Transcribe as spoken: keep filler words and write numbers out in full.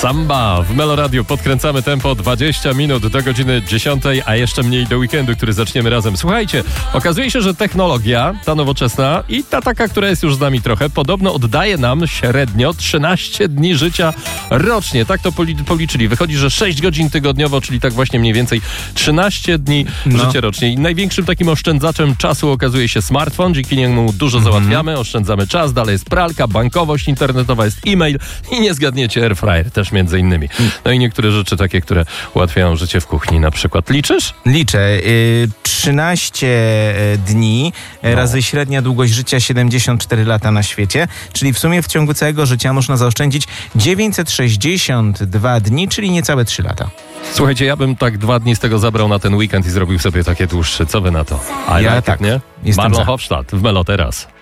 Samba w Melo Radio. Podkręcamy tempo dwadzieścia minut do godziny dziesiątej, a jeszcze mniej do weekendu, który zaczniemy razem. Słuchajcie, okazuje się, że technologia, ta nowoczesna i ta taka, która jest już z nami trochę, podobno oddaje nam średnio trzynaście dni życia rocznie. Tak to policzyli. Wychodzi, że sześć godzin tygodniowo, czyli tak właśnie mniej więcej trzynaście dni no. życia rocznie. I największym takim oszczędzaczem czasu okazuje się smartfon, dzięki niemu dużo mm-hmm. załatwiamy, oszczędzamy czas, dalej jest pralka, bankowość internetowa, jest e-mail i nie zgadniecie, airfryer też między innymi. No i niektóre rzeczy takie, które ułatwiają życie w kuchni na przykład. Liczysz? Liczę. Yy, trzynaście dni no. razy średnia długość życia siedemdziesiąt cztery lata na świecie, czyli w sumie w ciągu całego życia można zaoszczędzić dziewięćset sześćdziesiąt dwa dni, czyli niecałe trzy lata. Słuchajcie, ja bym tak dwa dni z tego zabrał na ten weekend i zrobił sobie takie dłuższe. Co wy na to? A ja tak, tak. nie? Marlon Hofstadt w Melo teraz.